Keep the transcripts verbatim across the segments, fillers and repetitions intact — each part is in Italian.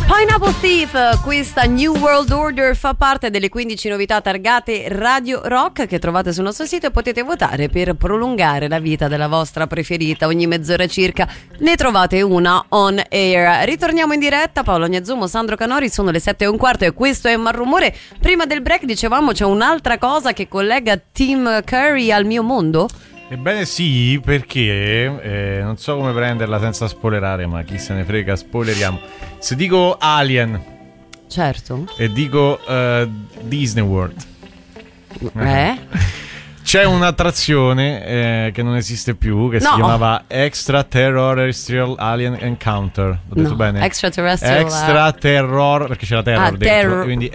Pineapple Thief, questa New World Order fa parte delle quindici novità targate Radio Rock che trovate sul nostro sito e potete votare per prolungare la vita della vostra preferita. Ogni mezz'ora circa ne trovate una on air. Ritorniamo in diretta, Paolo Agnazumo, Sandro Canori, sono le sette e un quarto e questo è Malrumore. Prima del break dicevamo c'è un'altra cosa che collega Tim Curry al mio mondo? Ebbene sì, perché eh, non so come prenderla senza spoilerare, ma chi se ne frega, spoileriamo. Se dico Alien, certo, e dico uh, Disney World, eh? C'è un'attrazione eh, che non esiste più, che no. si chiamava Extraterrestrial Alien Encounter. L'ho detto no. bene? Extraterrestrial Extraterror, perché c'era terror ah, dentro, terror. quindi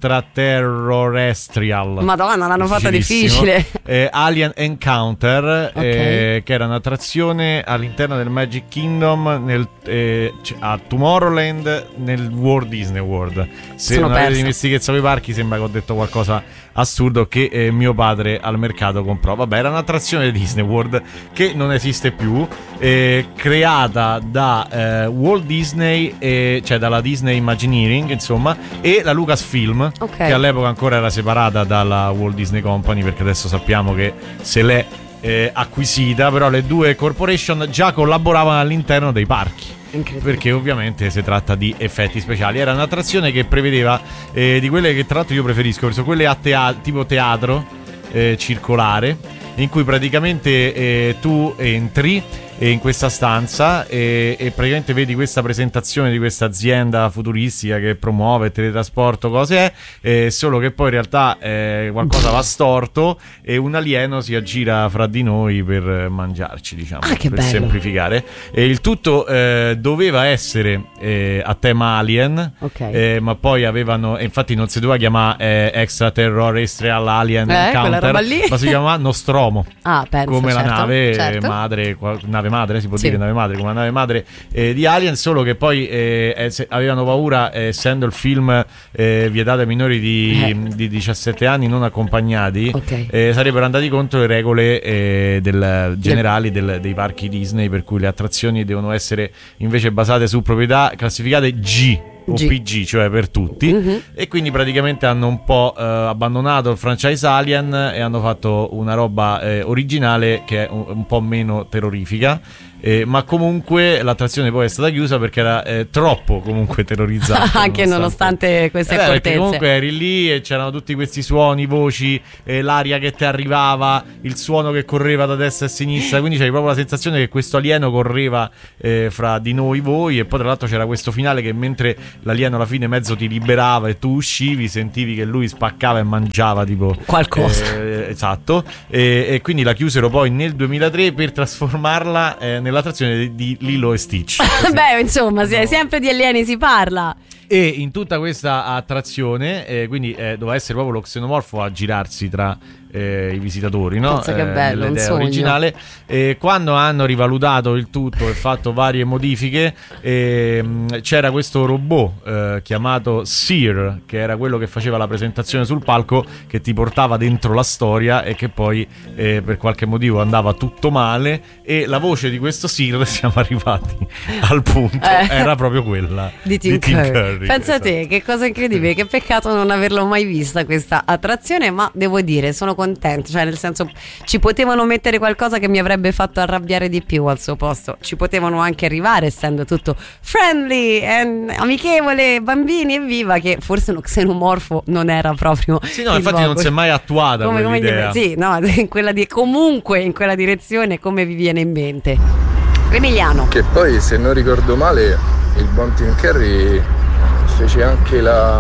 Extraterrestrial. Madonna, l'hanno fatta difficile. eh, Alien Encounter, okay. eh, che era un'attrazione all'interno del Magic Kingdom nel, eh, a Tomorrowland nel Walt Disney World. Se Sono non avete persa. dimestichezza con i parchi, sembra che ho detto qualcosa assurdo che eh, mio padre al mercato comprò. Vabbè, era un'attrazione di Disney World che non esiste più, eh, creata da eh, Walt Disney, eh, cioè dalla Disney Imagineering, insomma, e la Lucasfilm, okay. che all'epoca ancora era separata dalla Walt Disney Company, perché adesso sappiamo che se l'è eh, acquisita, però le due corporation già collaboravano all'interno dei parchi. Perché ovviamente si tratta di effetti speciali. Era un'attrazione che prevedeva eh, di quelle che tra l'altro io preferisco, perché sono quelle a tea- tipo teatro eh, circolare, in cui praticamente eh, tu entri eh, in questa stanza e, e praticamente vedi questa presentazione di questa azienda futuristica che promuove teletrasporto, cose è, eh, solo che poi in realtà eh, qualcosa va storto e un alieno si aggira fra di noi per mangiarci, diciamo, ah, che per bello. semplificare. E il tutto eh, doveva essere eh, a tema Alien, okay. eh, ma poi avevano, e infatti non si doveva chiamare eh, Extraterrestrial Alien eh, Encounter, ma si chiamava Nostromo. Ah, penso, come certo, la nave certo. madre, nave madre, si può sì. dire nave madre, come la nave madre eh, di Alien, solo che poi eh, eh, se, avevano paura, eh, essendo il film eh, vietato ai minori di, eh. di diciassette anni non accompagnati, okay. eh, sarebbero andati contro le regole eh, del, generali del, dei parchi Disney, per cui le attrazioni devono essere invece basate su proprietà classificate G o G. P G, cioè per tutti, mm-hmm. e quindi praticamente hanno un po' eh, abbandonato il franchise Alien e hanno fatto una roba eh, originale che è un, un po' meno terrorifica. Eh, ma comunque l'attrazione poi è stata chiusa perché era eh, troppo comunque terrorizzante anche nonostante, nonostante queste eh, accortezze, perché comunque eri lì e c'erano tutti questi suoni, voci, eh, l'aria che ti arrivava, il suono che correva da destra e a sinistra, quindi c'avevi proprio la sensazione che questo alieno correva eh, fra di noi voi. E poi tra l'altro c'era questo finale che mentre l'alieno alla fine mezzo ti liberava e tu uscivi, sentivi che lui spaccava e mangiava tipo qualcosa, eh, esatto, e, e quindi la chiusero poi nel duemilatré per trasformarla eh, nell'attrazione di, di Lilo e Stitch. beh, insomma, no. sempre di alieni si parla. E in tutta questa attrazione, eh, quindi eh, doveva essere proprio lo xenomorfo a girarsi tra eh, i visitatori, no? Pensa che bello, eh, un l'idea sogno. originale. E quando hanno rivalutato il tutto e fatto varie modifiche, eh, c'era questo robot eh, chiamato Seer, che era quello che faceva la presentazione sul palco, che ti portava dentro la storia e che poi eh, per qualche motivo andava tutto male, e la voce di questo Seer, siamo arrivati al punto, eh. era proprio quella di Tim, di Tim Curry. Curry. Pensa a te, che cosa incredibile, che peccato non averlo mai vista questa attrazione, ma devo dire sono contenta, cioè nel senso ci potevano mettere qualcosa che mi avrebbe fatto arrabbiare di più al suo posto, ci potevano anche arrivare essendo tutto friendly and amichevole, bambini evviva, che forse uno xenomorfo non era proprio sì, no, infatti non si è mai attuata come, come quell'idea. Gli, sì, no, in quella di, comunque in quella direzione, come vi viene in mente Emiliano? Che poi, se non ricordo male, il buon Tim Curry fece anche la,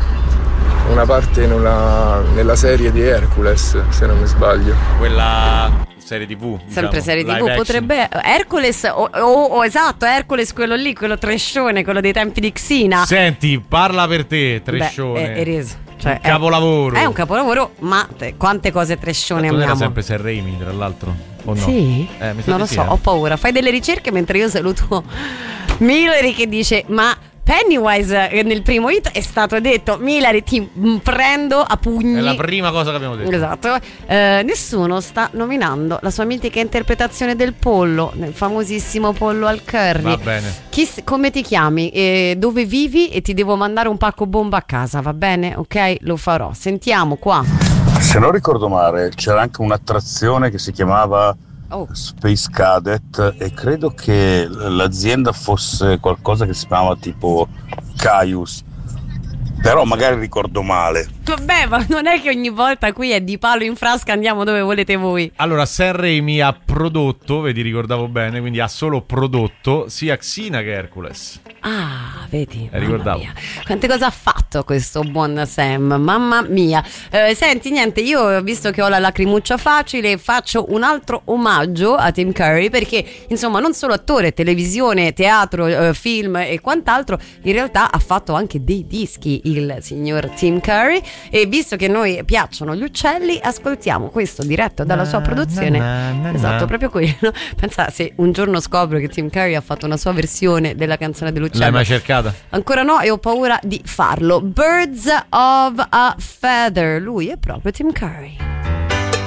una parte in una, nella serie di Hercules, se non mi sbaglio. Quella serie tivù, sempre diciamo, serie tivù, action. potrebbe Hercules o, o, o esatto, Hercules quello lì, quello trashone, quello dei tempi di Xina. Senti, parla per te, trashone. Beh, è, è reso. Cioè, un capolavoro. È, è un capolavoro, ma te, quante cose trashone non amiamo. era sempre Sam Raimi, tra l'altro, o no? Sì? Eh, mi sa non lo sì, so, eh. ho paura. Fai delle ricerche mentre io saluto Milleri che dice: ma Pennywise eh, nel primo hit è stato detto Milari ti mm, prendo a pugni. È la prima cosa che abbiamo detto. Esatto. eh, Nessuno sta nominando la sua mitica interpretazione del pollo, nel famosissimo pollo al curry. Va bene. Chi, come ti chiami? Eh, dove vivi? E ti devo mandare un pacco bomba a casa, va bene? Ok, lo farò. Sentiamo qua. Se non ricordo male, c'era anche un'attrazione che si chiamava oh. Space Cadet e credo che l'azienda fosse qualcosa che si chiamava tipo Caius. Però magari ricordo male. Vabbè, ma non è che ogni volta qui è di palo in frasca, andiamo dove volete voi. Allora, Sam Raimi ha prodotto, vedi, ricordavo bene, quindi ha solo prodotto sia Xena che Hercules. Ah, vedi, eh, ricordavo. Mia. Quante cose ha fatto questo buon Sam, mamma mia. eh, Senti, niente, io visto che ho la lacrimuccia facile faccio un altro omaggio a Tim Curry, perché insomma non solo attore, televisione, teatro, eh, film e quant'altro, in realtà ha fatto anche dei dischi il signor Tim Curry. E visto che noi piacciono gli uccelli, ascoltiamo questo diretto dalla sua produzione. Na, na, na, esatto, na. Proprio quello. Pensa se un giorno scopro che Tim Curry ha fatto una sua versione della canzone dell'uccello. L'hai mai cercata? Ancora no, e ho paura di farlo. Birds of a Feather, lui è proprio Tim Curry.